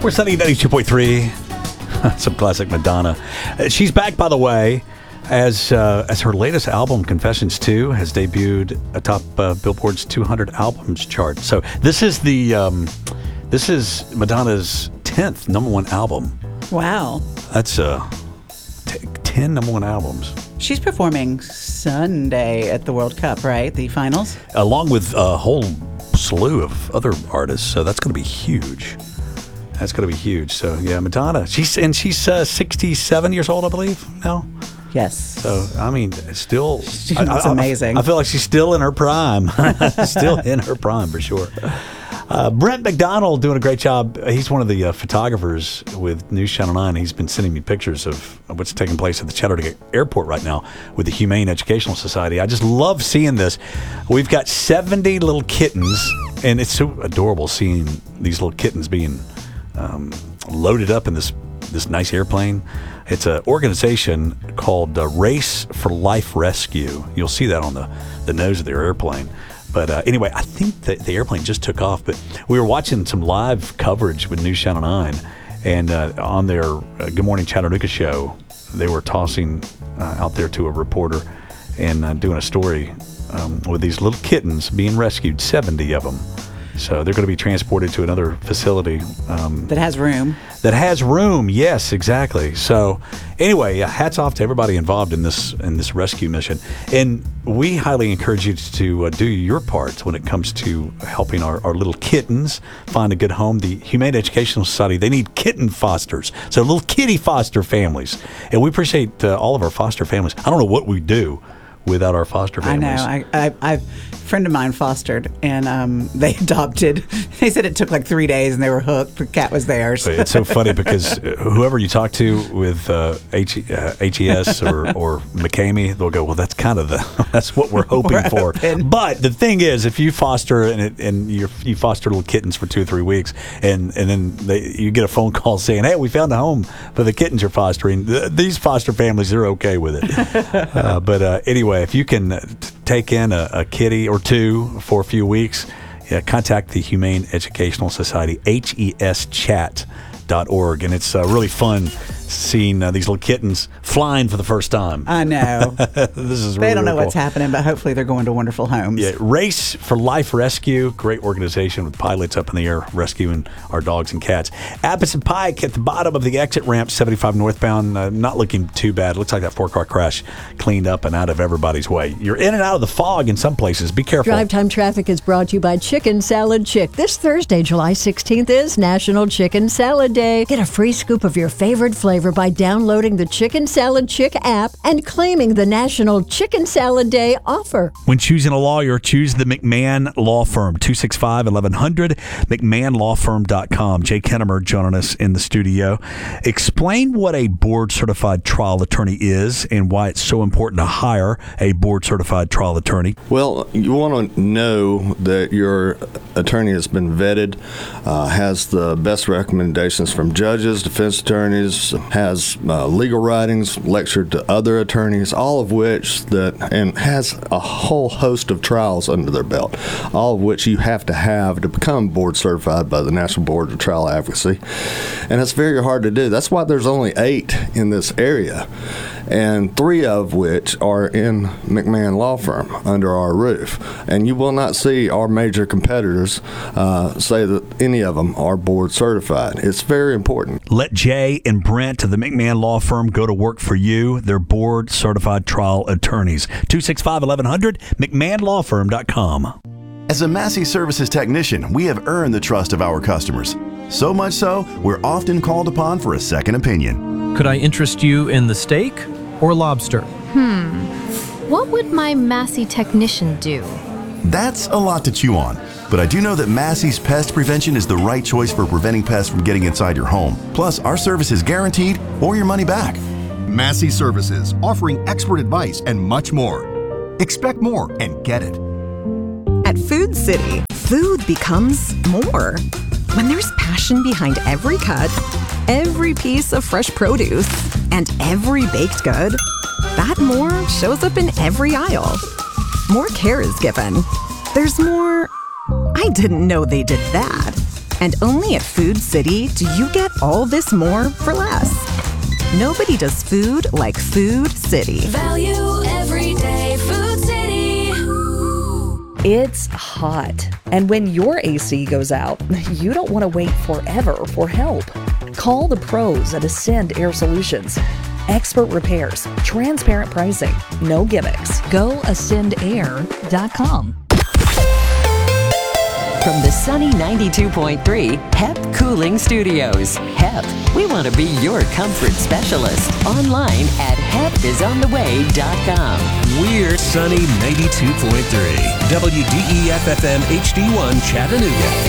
We're Sunny 92.3. Some classic Madonna. She's back, by the way, as her latest album, Confessions 2, has debuted atop Billboard's 200 albums chart. So this is Madonna's 10th number one album. Wow. That's 10 number one albums. She's performing Sunday at the World Cup, right? The finals? Along with a whole slew of other artists. So that's going to be huge. That's going to be huge. So, yeah, Madonna. She's 67 years old, I believe, now. Yes. So, I mean, still. It's amazing. I feel like she's still in her prime. Still in her prime, for sure. Brent McDonald doing a great job. He's one of the photographers with News Channel 9. He's been sending me pictures of what's taking place at the Chattanooga Airport right now with the Humane Educational Society. I just love seeing this. We've got 70 little kittens, and it's so adorable seeing these little kittens being loaded up in this nice airplane. It's an organization called Race for Life Rescue. You'll see that on the nose of their airplane. But anyway, I think that the airplane just took off. But we were watching some live coverage with News Channel 9, and on their Good Morning Chattanooga show, they were tossing out there to a reporter and doing a story with these little kittens being rescued, 70 of them. So they're going to be transported to another facility. That has room. That has room, yes, exactly. So anyway, hats off to everybody involved in this rescue mission. And we highly encourage you to do your part when it comes to helping our little kittens find a good home. The Humane Educational Society, they need kitten fosters. So little kitty foster families. And we appreciate all of our foster families. I don't know what we do without our foster families. I know. A friend of mine fostered, and they adopted. They said it took like 3 days, and they were hooked. The cat was theirs. It's so funny because whoever you talk to with HES or McCamey, they'll go, well, that's kind of that's what we're hoping for. But the thing is, if you foster and you foster little kittens for 2 or 3 weeks, and then you get a phone call saying, hey, we found a home for the kittens you're fostering. These foster families, they're okay with it. But anyway, if you can take in a kitty or two for a few weeks, contact the Humane Educational Society, HESchat.org. And it's really fun seeing these little kittens flying for the first time. I know. This is really, they don't know really what's cool. happening, but hopefully they're going to wonderful homes. Yeah, Race for Life Rescue, great organization with pilots up in the air rescuing our dogs and cats. Appleton Pike at the bottom of the exit ramp, 75 northbound, not looking too bad. Looks like that 4-car crash cleaned up and out of everybody's way. You're in and out of the fog in some places. Be careful. Drive Time Traffic is brought to you by Chicken Salad Chick. This Thursday, July 16th, is National Chicken Salad Day. Get a free scoop of your favorite flavor by downloading the Chicken Salad Chick app and claiming the National Chicken Salad Day offer. When choosing a lawyer, choose the McMahon Law Firm, 265-1100, McMahonLawFirm.com. Jay Kennemer joining us in the studio. Explain what a board-certified trial attorney is and why it's so important to hire a board-certified trial attorney. Well, you want to know that your attorney has been vetted, has the best recommendations from judges, defense attorneys, has legal writings, lectured to other attorneys, all of which and has a whole host of trials under their belt, all of which you have to become board certified by the National Board of Trial Advocacy. And it's very hard to do. That's why there's only 8 in this area, and 3 of which are in McMahon Law Firm under our roof. And you will not see our major competitors say that any of them are board certified. It's very important. Let Jay and Brent of the McMahon Law Firm go to work for you. They're board certified trial attorneys. 265-1100, McMahonLawFirm.com. As a Massey Services technician, we have earned the trust of our customers. So much so, we're often called upon for a second opinion. Could I interest you in the steak or lobster? What would my Massey technician do? That's a lot to chew on. But I do know that Massey's Pest Prevention is the right choice for preventing pests from getting inside your home. Plus, our service is guaranteed or your money back. Massey Services, offering expert advice and much more. Expect more and get it. At Food City, food becomes more. When there's passion behind every cut, every piece of fresh produce, and every baked good, that more shows up in every aisle. More care is given. There's more, I didn't know they did that. And only at Food City do you get all this more for less. Nobody does food like Food City. Value every day. Food City. It's hot. And when your AC goes out, you don't want to wait forever for help. Call the pros at Ascend Air Solutions. Expert repairs, transparent pricing, no gimmicks. Go ascendair.com. From the sunny 92.3 HEP Cooling Studios. HEP, we want to be your comfort specialist. Online at hepisontheway.com. We're sunny 92.3 WDEF FM HD1 Chattanooga.